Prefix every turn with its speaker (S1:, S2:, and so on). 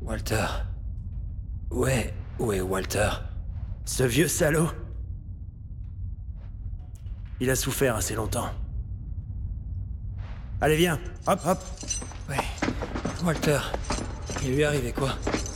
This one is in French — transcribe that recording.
S1: Walter. Où est Walter? Ce vieux salaud? Il a souffert assez longtemps. Allez, viens. Hop, hop.
S2: Ouais. Walter. Il lui est arrivé quoi?